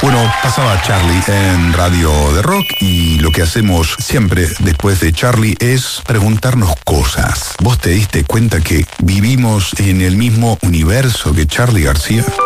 Bueno, pasaba Charlie en Radio de Rock y lo que hacemos siempre después de Charlie es preguntarnos cosas. ¿Vos te diste cuenta que vivimos en el mismo universo que Charly García?